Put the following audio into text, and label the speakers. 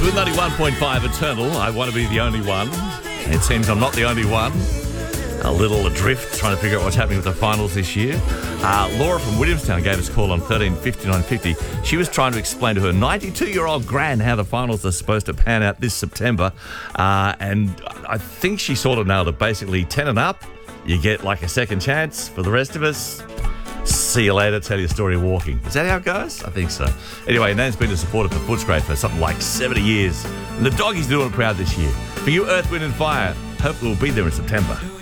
Speaker 1: with 91.5 Eternal. I want to be the only one. It seems I'm not the only one. A little adrift, trying to figure out what's happening with the finals this year. Laura from Williamstown gave us a call on 135950. She was trying to explain to her 92-year-old gran how the finals are supposed to pan out this September. And I think she sort of nailed it. Basically, 10 and up, you get like a second chance. For the rest of us, see you later, tell your story walking. Is that how it goes? I think so. Anyway, Nan's been a supporter for Footscray for something like 70 years. And the doggies doing it proud this year. For you, Earth, Wind and Fire, hopefully we'll be there in September.